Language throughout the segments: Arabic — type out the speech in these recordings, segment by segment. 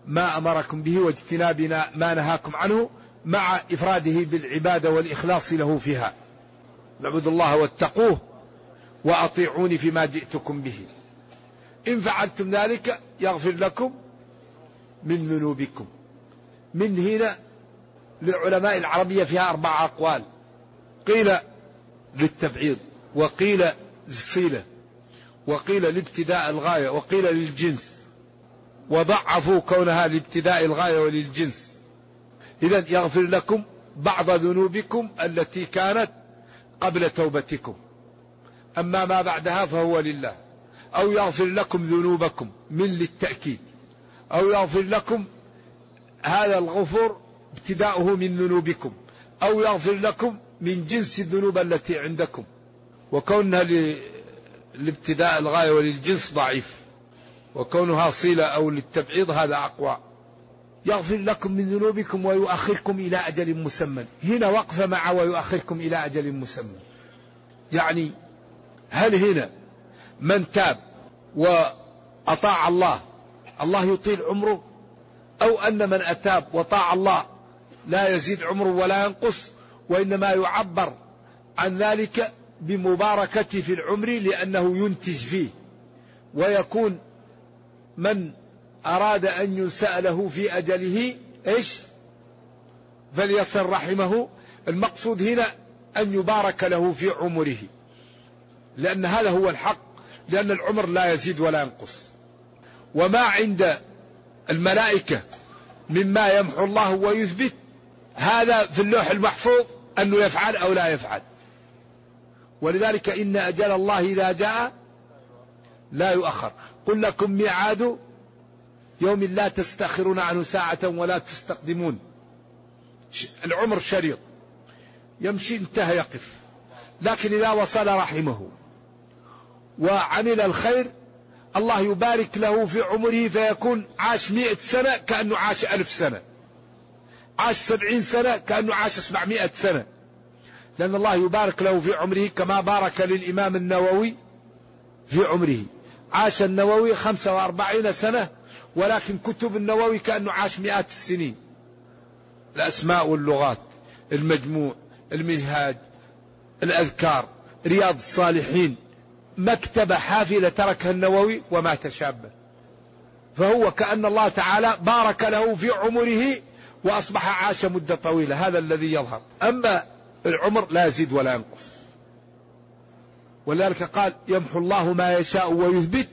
ما أمركم به واجتناب ما نهاكم عنه، مع إفراده بالعبادة والإخلاص له فيها. اعبدوا الله واتقوه وأطيعوني فيما جئتكم به، إن فعلتم ذلك يغفر لكم من ذنوبكم. من هنا لعلماء العربية فيها 4 أقوال، قيل للتبعيض، وقيل للصلة، وقيل لابتداء الغاية، وقيل للجنس، وضعفوا كونها لابتداء الغاية وللجنس. إذن يغفر لكم بعض ذنوبكم التي كانت قبل توبتكم، أما ما بعدها فهو لله. أو يغفر لكم ذنوبكم من للتأكيد، أو يغفر لكم هذا الغفور ابتداؤه من ذنوبكم، أو يغفر لكم من جنس الذنوب التي عندكم. وكونها لابتداء الغاية وللجنس ضعيف، وكونها صلة أو للتبعيض هذا أقوى. يغفر لكم من ذنوبكم ويؤخركم إلى أجل مسمى، هنا وقف مع ويؤخركم إلى أجل مسمى. يعني هل هنا من تاب وأطاع الله يطيل عمره، أو أن من أتاب وطاع الله لا يزيد عمره ولا ينقص، وإنما يعبر عن ذلك بمباركته في العمر لأنه ينتج فيه، ويكون من أراد أن ينسأ له في أجله إيش؟ فليصل رحمه. المقصود هنا أن يبارك له في عمره، لأن هذا هو الحق، لأن العمر لا يزيد ولا ينقص. وما عند الملائكة مما يمحو الله ويثبت، هذا في اللوح المحفوظ أنه يفعل أو لا يفعل. ولذلك إن أجل الله إذا جاء لا يؤخر. قل لكم ميعاد يوم لا تستأخرون عنه ساعة ولا تستقدمون. العمر شريط، يمشي انتهى يقف. لكن إذا وصل رحمه وعمل الخير الله يبارك له في عمره، فيكون عاش 100 سنة كأنه عاش 1000 سنة، عاش 70 سنة كأنه عاش 700 سنة، لأن الله يبارك له في عمره. كما بارك للإمام النووي في عمره، عاش النووي 45 سنة، ولكن كتب النووي كأنه عاش 100 السنين. الأسماء واللغات، المجموع، المنهاج، الأذكار، رياض الصالحين، مكتبة حافلة تركها النووي ومات شابا. فهو كأن الله تعالى بارك له في عمره وأصبح عاش مدة طويلة، هذا الذي يظهر. أما العمر لا يزيد ولا ينقص، ولذلك قال يمحو الله ما يشاء ويثبت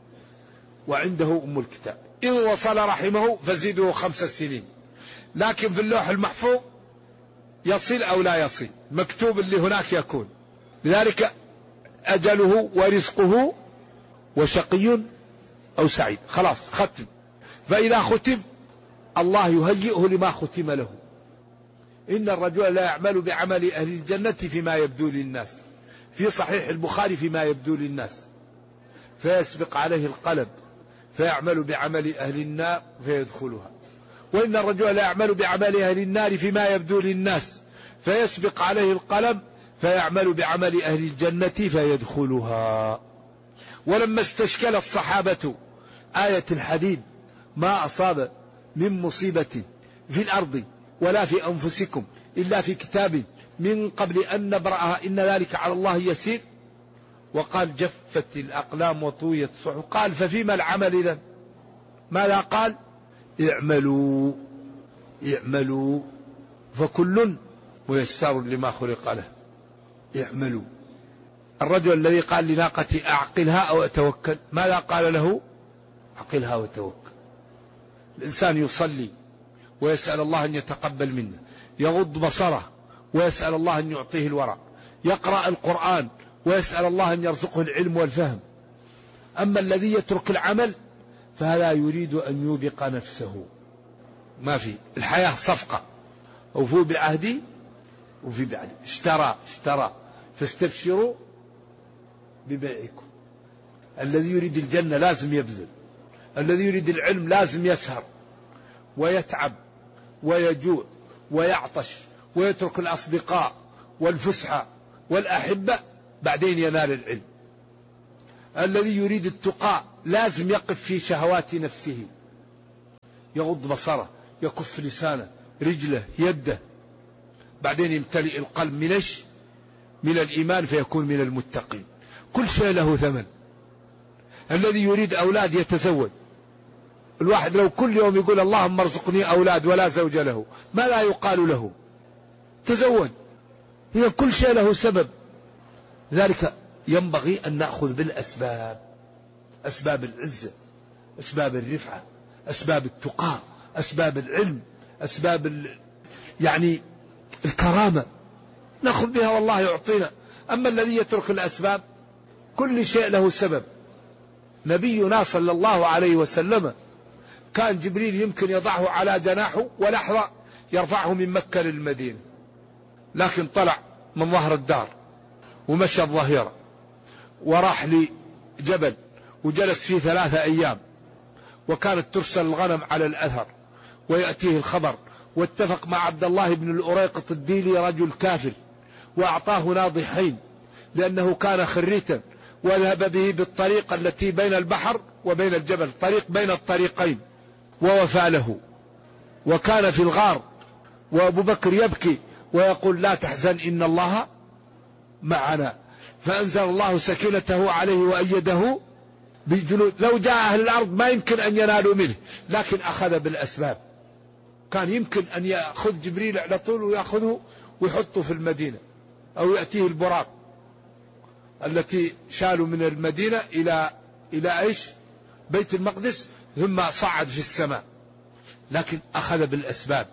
وعنده أم الكتاب. إن وصل رحمه فزيده 5 سنين، لكن في اللوح المحفوظ يصل أو لا يصل، مكتوب اللي هناك يكون. لذلك أجله ورزقه وشقي أو سعيد، خلاص ختم. فإذا ختم الله يهيئه لما ختم له. إن الرجل لا يعمل بعمل أهل الجنة فيما يبدو للناس، في صحيح البخاري فيما يبدو للناس، فيسبق عليه القلم فيعمل بعمل أهل النار فيدخلها. وإن الرجل لا يعمل بعمل أهل النار فيما يبدو للناس، فيسبق عليه القلم فيعمل بعمل أهل الجنة فيدخلها. ولما استشكل الصحابة آية الحديد ما أصاب من مصيبة في الأرض ولا في أنفسكم إلا في كتاب من قبل أن نبرأها إن ذلك على الله يسير، وقال جفت الأقلام وطويت الصحف، قال ففيما العمل إذن؟ ماذا قال؟ اعملوا اعملوا فكل ميسر لما خلق له. اعملوا. الرجل الذي قال لناقتي أعقلها أو أتوكل، ماذا قال له؟ أعقلها وتوكل. الإنسان يصلي ويسأل الله أن يتقبل منه، يغض بصره ويسأل الله أن يعطيه الورع، يقرأ القرآن ويسأل الله أن يرزقه العلم والفهم. أما الذي يترك العمل فهذا يريد أن يوبق نفسه. ما في الحياة صفقة، أوفوا بعهدي وفي بعدي. اشترى فاستبشروا ببيعكم. الذي يريد الجنة لازم يبذل، الذي يريد العلم لازم يسهر ويتعب ويجوع ويعطش ويترك الأصدقاء والفسحة والأحبة بعدين ينال العلم. الذي يريد التقاء لازم يقف في شهوات نفسه يغض بصره، يكف لسانه، رجله، يده. بعدين يمتلئ القلب من ايش؟ من الإيمان، فيكون من المتقين. كل شيء له ثمن. الذي يريد أولاد يتزوج. الواحد لو كل يوم يقول اللهم ارزقني أولاد ولا زوج له، ما لا يقال له؟ تزوج. هي كل شيء له سبب. ذلك ينبغي أن نأخذ بالأسباب، أسباب العزة، أسباب الرفعة، أسباب التقى، أسباب العلم، أسباب يعني الكرامة، نأخذ بها والله يعطينا. أما الذي يترك الأسباب، كل شيء له سبب. نبينا صلى الله عليه وسلم كان جبريل يمكن يضعه على جناحه ولحظة يرفعه من مكة للمدينة، لكن طلع من ظهر الدار ومشى الظهيرة وراح لجبل وجلس فيه 3 أيام، وكانت ترسل الغنم على الأثر ويأتيه الخبر، واتفق مع عبد الله بن الأريقط الديلي رجل كافر وأعطاه ناضحين لأنه كان خريتا، وذهب به بالطريق التي بين البحر وبين الجبل، طريق بين الطريقين، ووفى له. وكان في الغار وأبو بكر يبكي ويقول لا تحزن إن الله معنا، فأنزل الله سكينته عليه وأيده بجنود. لو جاء أهل الأرض ما يمكن أن ينالوا منه، لكن أخذ بالأسباب. كان يمكن أن يأخذ جبريل على طول ويأخذه ويحطه في المدينة، أو يأتيه البراق التي شالوا من المدينة إلى إيش؟ بيت المقدس، ثم صعد في السماء. لكن أخذ بالأسباب،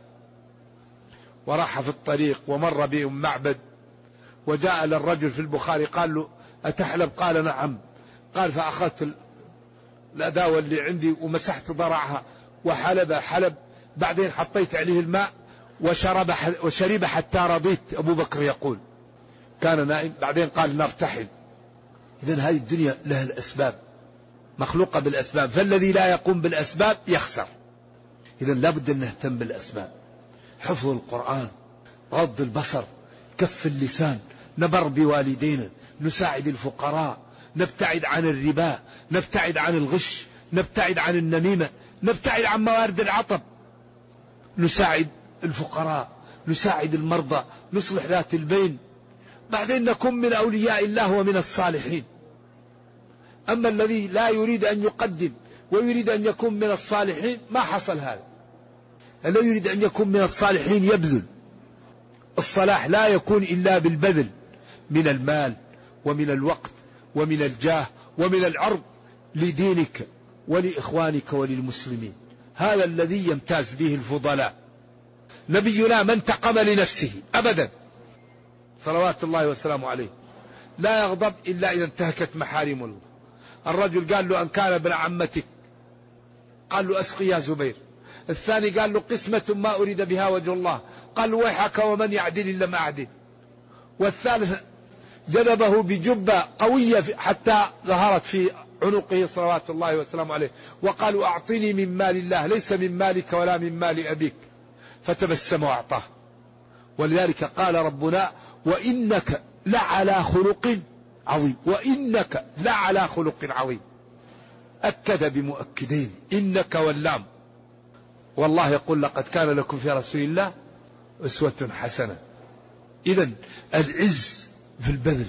وراح في الطريق ومر بهم معبد، وجاء للرجل في البخاري قال له أتحلب؟ قال نعم. قال فأخذت الأداوة اللي عندي ومسحت ضرعها حلب، بعدين حطيت عليه الماء وشرب حتى رضيت. أبو بكر يقول كان نائم، بعدين قال نرتحل. إذن هذه الدنيا لها الأسباب، مخلوقة بالأسباب، فالذي لا يقوم بالأسباب يخسر. إذن لابد أن نهتم بالأسباب، حفظ القرآن، غض البصر، كف اللسان، نبر بوالدينا، نساعد الفقراء، نبتعد عن الربا، نبتعد عن الغش، نبتعد عن النميمة، نبتعد عن موارد العطب، نساعد الفقراء، نساعد المرضى، نصلح ذات البين. بعدين نكون من أولياء الله ومن الصالحين. أما الذي لا يريد أن يقدم ويريد أن يكون من الصالحين ما حصل هذا. الذي يريد أن يكون من الصالحين يبذل. الصلاح لا يكون إلا بالبذل من المال ومن الوقت ومن الجاه ومن العرض لدينك ولإخوانك وللمسلمين. هذا الذي يمتاز به الفضلاء. نبينا ما انتقم لنفسه أبدا صلوات الله وسلامه عليه، لا يغضب إلا إذا انتهكت محارم الله. الرجل قال له أن كان ابن عمتك، قال له أسقي يا زبير. الثاني قال له قسمة ما أريد بها وجه الله، قال له ويحك ومن يعدل إلا ما أعدل. والثالث جذبه بجبة قوية حتى ظهرت في عنقه صلوات الله وسلامه عليه، وقالوا أعطني من مال الله ليس من مالك ولا من مال أبيك، فتبسم وأعطاه. ولذلك قال ربنا وإنك لعلى خلق عظيم، وإنك لعلى خلق عظيم، أكد بمؤكدين إنك واللام. والله يقول لقد كان لكم في رسول الله أسوة حسنة. إذن العز في البذل،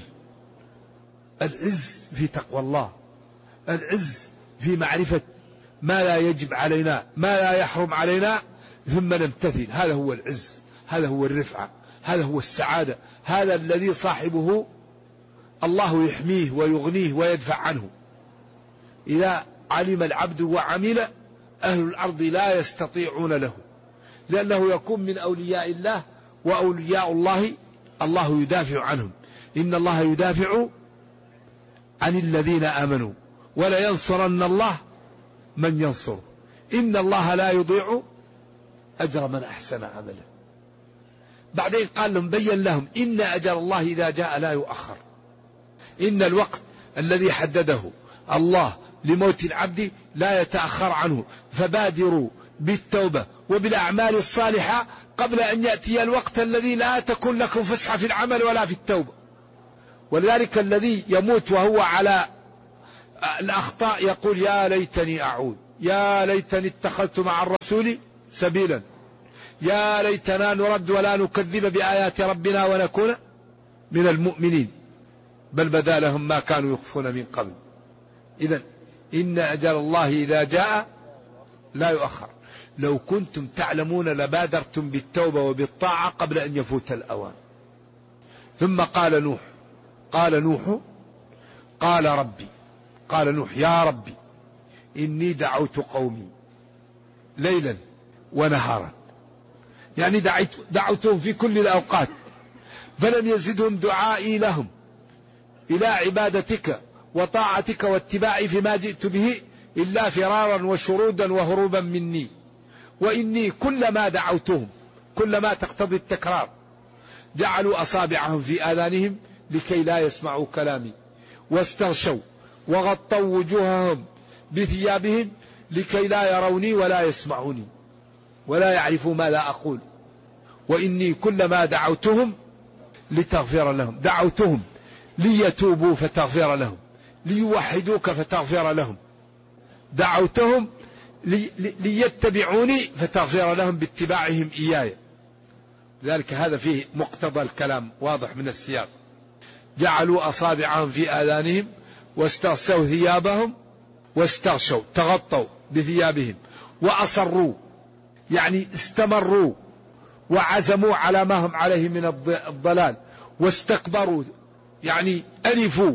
العز في تقوى الله، العز في معرفة ما لا يجب علينا، ما لا يحرم علينا، ثم نمتثل. هذا هو العز، هذا هو الرفعة، هذا هو السعادة، هذا الذي صاحبه الله يحميه ويغنيه ويدفع عنه. إذا علم العبد وعمل أهل الأرض لا يستطيعون له، لأنه يكون من أولياء الله، وأولياء الله الله يدافع عنهم. إن الله يدافع عن الذين آمنوا ولا ينصرن الله من ينصره، إن الله لا يضيع أجر من أحسن عملا. بعدين قال لهم بين لهم إن أجر الله إذا جاء لا يؤخر. إن الوقت الذي حدده الله لموت العبد لا يتأخر عنه، فبادروا بالتوبة وبالأعمال الصالحة قبل أن يأتي الوقت الذي لا تكون لكم فسحة في العمل ولا في التوبة. ولذلك الذي يموت وهو على الأخطاء يقول يا ليتني أعود، يا ليتني اتخذت مع الرسول سبيلا، يا ليتنا نرد ولا نكذب بآيات ربنا ونكون من المؤمنين، بل بدا لهم ما كانوا يخفون من قبل. إذن إن أجل الله إذا جاء لا يؤخر. لو كنتم تعلمون لبادرتم بالتوبة وبالطاعة قبل أن يفوت الأوان. ثم قال نوح قال نوح يا ربي إني دعوت قومي ليلا ونهارا، يعني دعوتهم في كل الأوقات، فلم يزدهم دعائي لهم إلى عبادتك وطاعتك واتباعي فيما جئت به إلا فرارا وشرودا وهروبا مني. وإني كلما دعوتهم، كلما تقتضي التكرار، جعلوا أصابعهم في آذانهم لكي لا يسمعوا كلامي، واستغشوا وغطوا وجوههم بثيابهم لكي لا يروني ولا يسمعوني ولا يعرفوا ما لا أقول. وإني كلما دعوتهم لتغفر لهم، دعوتهم ليتوبوا فتغفر لهم، ليوحدوك فتغفر لهم، دعوتهم ليتبعوني فتغفر لهم باتباعهم إياي. لذلك هذا فيه مقتضى الكلام واضح من السياق. جعلوا أصابعهم في آذانهم واستغشوا ثيابهم، واستغشوا تغطوا بثيابهم، وأصروا يعني استمروا وعزموا على ما هم عليه من الضلال، واستكبروا يعني أنفوا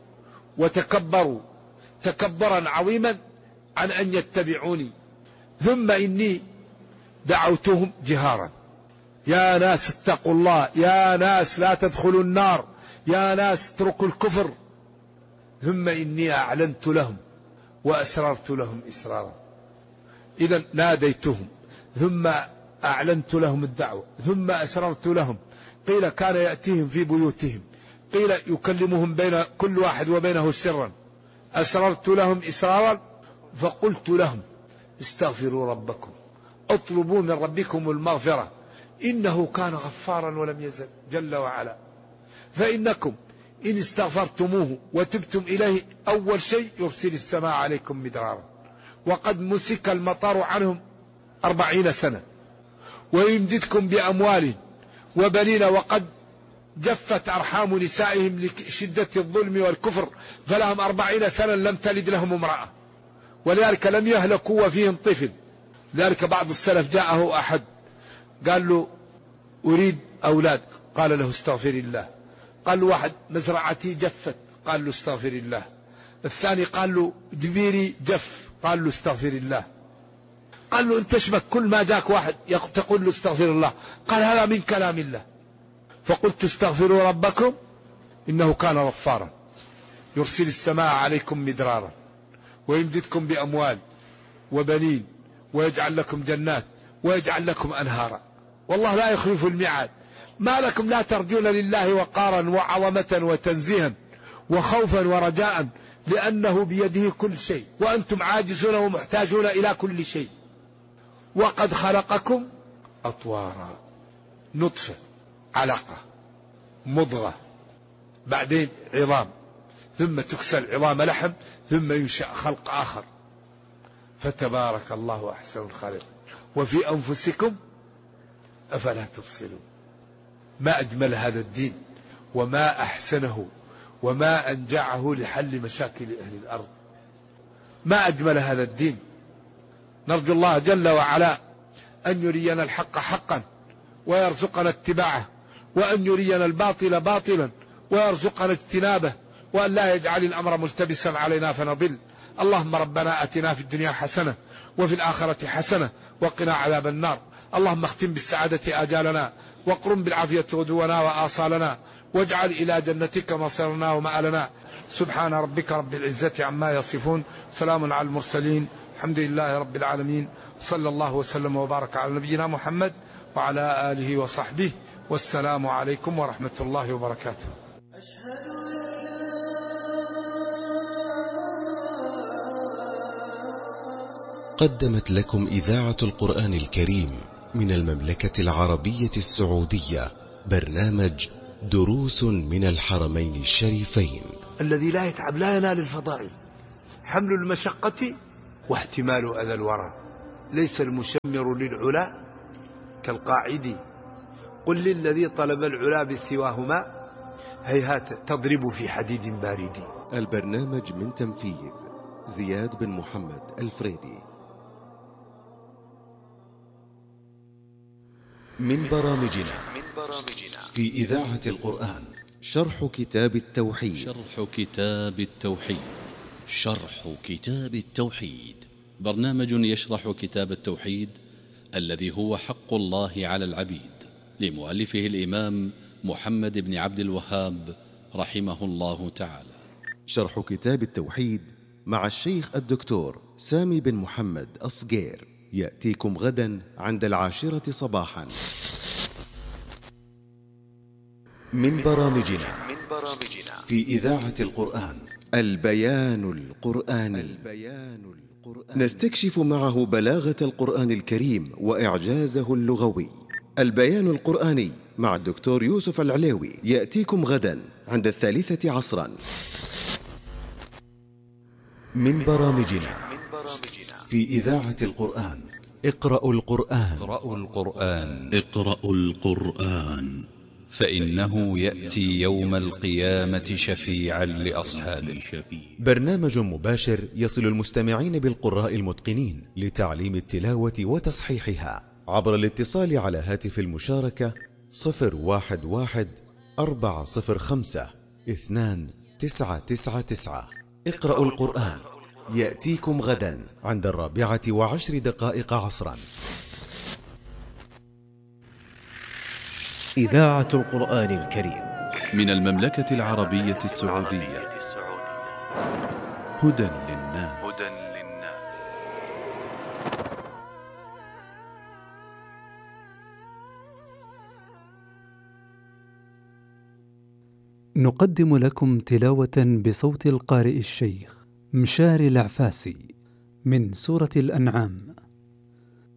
وتكبروا تكبرا عظيما عن أن يتبعوني. ثم إني دعوتهم جهارا، يا ناس اتقوا الله، يا ناس لا تدخلوا النار، يا ناس اتركوا الكفر. ثم إني أعلنت لهم وأسررت لهم إسرارا. إذا ناديتهم ثم أعلنت لهم الدعوة ثم أسررت لهم. قيل كان يأتيهم في بيوتهم، قيل يكلمهم بين كل واحد وبينه سرا. أسررت لهم إسرارا فقلت لهم استغفروا ربكم، اطلبوا من ربكم المغفرة إنه كان غفارا ولم يزل جل وعلا. فإنكم إن استغفرتموه وتبتم إليه أول شيء يرسل السماء عليكم مدرارا، وقد مسك المطر عنهم 40 سنة، ويمددكم بأموال وبنين، وقد جفت أرحام نسائهم لشدة الظلم والكفر، فلهم 40 سنة لم تلد لهم امرأة، ولذلك لم يهلكوا وفيهم طفل. لذلك بعض السلف جاءه أحد قال له أريد أولاد، قال له استغفر الله. قال له واحد مزرعتي جفت، قال له استغفر الله. الثاني قال له دبيري جف، قال له استغفر الله. قال له انت اشبك كل ما جاك واحد تقول له استغفر الله؟ قال هذا من كلام الله. فقلت استغفروا ربكم إنه كان غفارا يرسل السماء عليكم مدرارا ويمددكم بأموال وبنين ويجعل لكم جنات ويجعل لكم أنهارا، والله لا يخلف الميعاد. ما لكم لا ترجون لله وقارا وعظمة وتنزيها وخوفا ورجاء، لأنه بيده كل شيء وأنتم عاجزون ومحتاجون إلى كل شيء. وقد خلقكم أطوارا، نطفة، علقة، مضغة، بعدين عظام، ثم تكسى العظام لحم، ثم ينشأ خلق آخر. فتبارك الله أحسن الخالق. وفي أنفسكم أفلا تبصرون. ما أجمل هذا الدين وما أحسنه وما أنجعه لحل مشاكل أهل الأرض. ما أجمل هذا الدين. نرجو الله جل وعلا أن يرينا الحق حقا ويرزقنا اتباعه، وأن يرينا الباطل باطلا ويرزقنا اجتنابه، وأن لا يجعل الأمر ملتبسا علينا فنضل. اللهم ربنا آتنا في الدنيا حسنة وفي الآخرة حسنة وقنا عذاب النار. اللهم اختم بالسعادة آجالنا، واقرم بالعافية غدونا وآصالنا، واجعل إلى جنتك مصيرنا ومآلنا. سبحان ربك رب العزة عما يصفون، سلام على المرسلين، الحمد لله رب العالمين. صلى الله وسلم وبارك على نبينا محمد وعلى آله وصحبه، والسلام عليكم ورحمة الله وبركاته. قدمت لكم إذاعة القرآن الكريم من المملكة العربية السعودية برنامج دروس من الحرمين الشريفين. الذي لا يتعب لا ينال الفضائل. حمل المشقة واحتمال أذى الورى. ليس المشمر للعلا كالقاعد، قل للذي طلب العلا بسواهما هيهات تضرب في حديد بارد. البرنامج من تنفيذ زياد بن محمد الفريدي. من برامجنا في إذاعة القرآن شرح كتاب التوحيد. شرح كتاب التوحيد برنامج يشرح كتاب التوحيد الذي هو حق الله على العبيد، لمؤلفه الإمام محمد بن عبد الوهاب رحمه الله تعالى. شرح كتاب التوحيد مع الشيخ الدكتور سامي بن محمد الصقير، يأتيكم غدا عند 10 صباحا. من برامجنا في إذاعة القرآن البيان القرآني. نستكشف معه بلاغة القرآن الكريم وإعجازه اللغوي. البيان القرآني مع الدكتور يوسف العليوي يأتيكم غدا عند 3 عصرا. من برامجنا في إذاعة القرآن اقرأوا القرآن فإنه يأتي يوم القيامة شفيعا لأصحابه. برنامج مباشر يصل المستمعين بالقراء المتقنين لتعليم التلاوة وتصحيحها عبر الاتصال على هاتف المشاركة 011-405-2999. اقرأوا القرآن يأتيكم غدا عند 4:10 عصرا. إذاعة القرآن الكريم من المملكة العربية السعودية. هدى للناس. نقدم لكم تلاوة بصوت القارئ الشيخ مشاري العفاسي من سورة الأنعام.